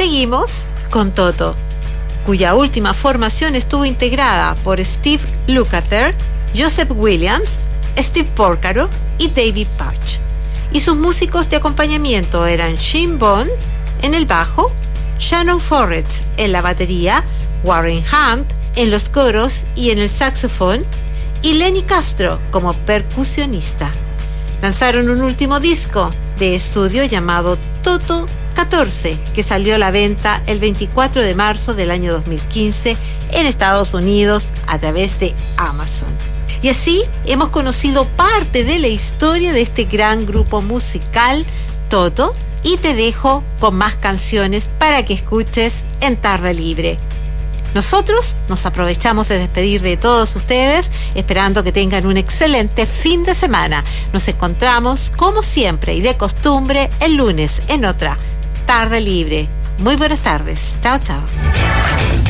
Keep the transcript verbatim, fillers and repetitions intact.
Seguimos con Toto, cuya última formación estuvo integrada por Steve Lukather, Joseph Williams, Steve Porcaro y David Paich. Y sus músicos de acompañamiento eran Shane Bond en el bajo, Shannon Forrest en la batería, Warren Hunt en los coros y en el saxofón, y Lenny Castro como percusionista. Lanzaron un último disco de estudio llamado Toto catorce, que salió a la venta el veinticuatro de marzo del año dos mil quince en Estados Unidos a través de Amazon. Y así hemos conocido parte de la historia de este gran grupo musical, Toto, y te dejo con más canciones para que escuches en Tarde Libre. Nosotros nos aprovechamos de despedir de todos ustedes, esperando que tengan un excelente fin de semana. Nos encontramos, como siempre y de costumbre, el lunes en otra Tarde Libre. Muy buenas tardes. Chao, chao.